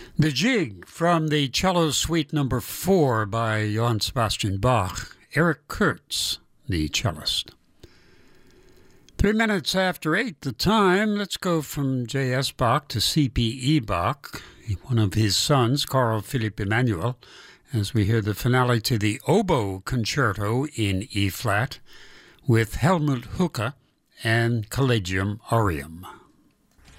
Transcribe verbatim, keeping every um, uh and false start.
The Jig from the Cello Suite Number four by Johann Sebastian Bach. Eric Kurtz, the cellist. Three minutes after eight, the time. Let's go from J S. Bach to C P E. Bach, one of his sons, Carl Philipp Emanuel, as we hear the finale to the Oboe Concerto in E-flat with Helmut Hooke and Collegium Aureum.